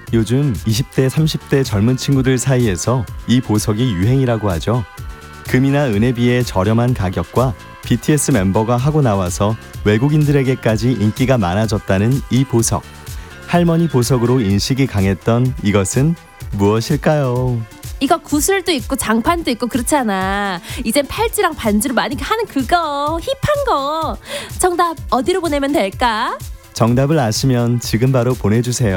요즘 20대, 30대 젊은 친구들 사이에서 이 보석이 유행이라고 하죠. 금이나 은에 비해 저렴한 가격과 BTS 멤버가 하고 나와서 외국인들에게까지 인기가 많아졌다는 이 보석. 할머니 보석으로 인식이 강했던 이것은 무엇일까요? 이거 구슬도 있고 장판도 있고 그렇잖아. 이젠 팔찌랑 반지로 많이 하는 그거 힙한 거. 정답 어디로 보내면 될까? 정답을 아시면 지금 바로 보내주세요.